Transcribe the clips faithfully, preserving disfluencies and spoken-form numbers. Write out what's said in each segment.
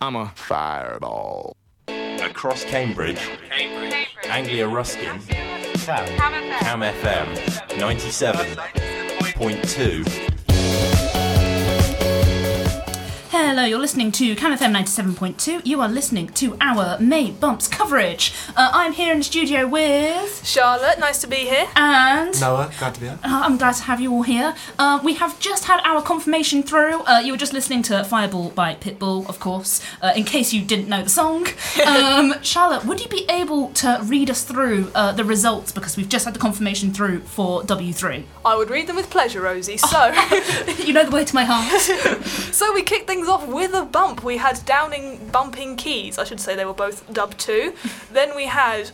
I'm a fireball. Across Cambridge, Cambridge. Anglia Ruskin, Cam. Cam F M, ninety-seven point two. Hello, you're listening to Cam F M ninety-seven point two. You are listening to our May Bumps coverage. Uh, I'm here in the studio with... Charlotte, nice to be here. And... Noah, glad to be here. Uh, I'm glad to have you all here. Uh, we have just had our confirmation through. Uh, you were just listening to Fireball by Pitbull, of course, uh, in case you didn't know the song. Um, Charlotte, would you be able to read us through uh, the results, because we've just had the confirmation through for W three? I would read them with pleasure, Rosie. So, You know the way to my heart. so we kicked things off with a bump. We had Downing bumping keys. I should say they were both dub two. Then we had,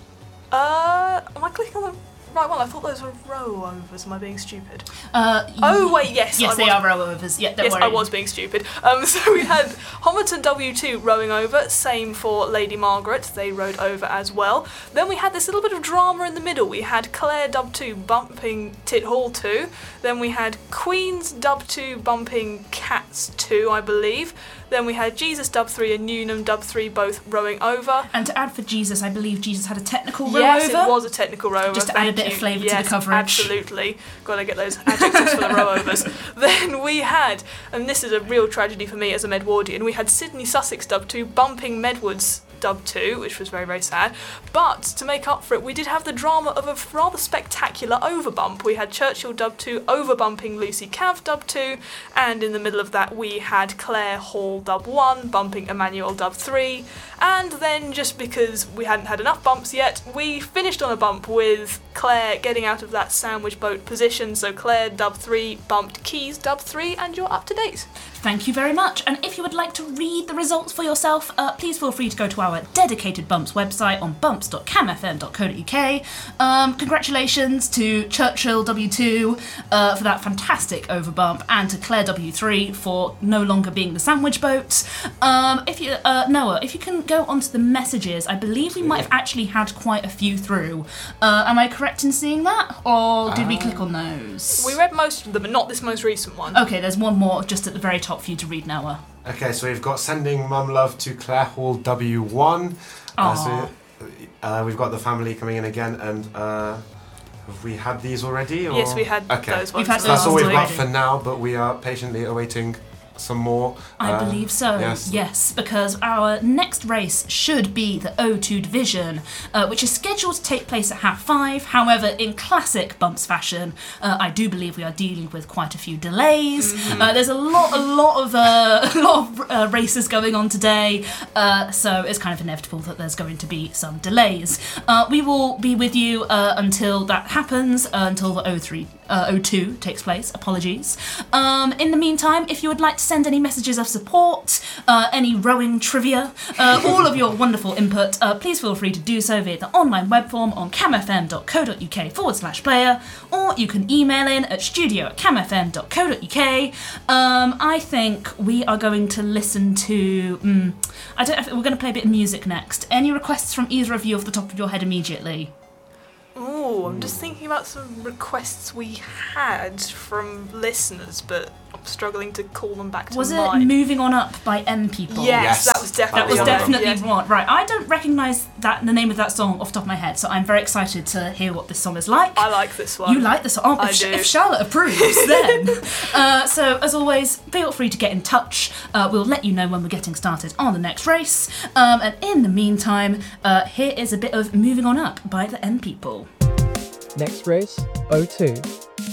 uh, am I clicking on the right one? I thought those were row overs. Am I being stupid? Uh, Oh wait, yes. Yes, I they was, are row overs. Yeah, don't Yes, worry. I was being stupid. Um, so we had Homerton W two rowing over, same for Lady Margaret, they rowed over as well. Then we had this little bit of drama in the middle. We had Clare Dub two bumping Tit Hall two. Then we had Queen's Dub two bumping Cats two, I believe. Then we had Jesus Dub three and Newnham Dub three both rowing over. And to add for Jesus, I believe Jesus had a technical row Yes, over. it was a technical row over. Just to add a Thank bit of you. flavour to Yes, the coverage. Absolutely. Got to get those adjectives for the row overs. Then we had, and this is a real tragedy for me as a Medwardian, we had Sydney Sussex Dub two bumping Medwards Dub two, which was very, very sad. But to make up for it, we did have the drama of a rather spectacular overbump. We had Churchill Dub two overbumping Lucy Cav Dub two, and in the middle of that we had Clare Hall Dub one bumping Emmanuel Dub three. And then, just because we hadn't had enough bumps yet, we finished on a bump with Clare getting out of that sandwich boat position. So Clare Dub three bumped Keys Dub three, and you're up to date. Thank you very much. And if you would like to read the results for yourself, uh, please feel free to go to our dedicated Bumps website on bumps dot cam f m dot co dot u k. Um, congratulations to Churchill W two uh, for that fantastic overbump, and to Clare W three for no longer being the sandwich boat. Um, if you, uh, Noah, if you can go onto the messages, I believe we might have actually had quite a few through. Uh, am I correct in seeing that, or did we click on those? We read most of them, but not this most recent one. Okay, there's one more just at the very top for you to read, Noah. Okay, so we've got sending mum love to Clare Hall W one. Uh, so, uh, we've got the family coming in again, and uh, have we had these already? Or? Yes, we had okay. those ones. We've had So that's all we've got already. for now, but we are patiently awaiting some more. I Uh, believe so, yes. yes, because our next race should be the O two division, uh, which is scheduled to take place at half five. However, in classic Bumps fashion, uh, I do believe we are dealing with quite a few delays. Mm-hmm. Uh, there's a lot, a lot of, uh, a lot of uh, races going on today, uh, so it's kind of inevitable that there's going to be some delays. Uh, we will be with you uh, until that happens, uh, until the O three. Uh, O two takes place, apologies. Um, in the meantime, if you would like to send any messages of support, uh, any rowing trivia, uh, all of your wonderful input, uh, please feel free to do so via the online web form on camfm.co.uk forward slash player, or you can email in at studio at camfm.co.uk. Um, I think we are going to listen to, mm, I don't know if we're going to play a bit of music next. Any requests from either of you off the top of your head immediately? Ooh, I'm just thinking about some requests we had from listeners, but I'm struggling to call them back to Was it mind. Moving On Up by M People? Yes, Yes. that was definitely That was one of them, definitely yes. one. Right, I don't recognise that the name of that song off the top of my head, so I'm very excited to hear what this song is like. I like this one. You like this song? Oh, I if, do. if Charlotte approves, then. uh, so, as always, feel free to get in touch. Uh, we'll let you know when we're getting started on the next race. Um, and in the meantime, uh, here is a bit of Moving On Up by the M People. Next race, O two.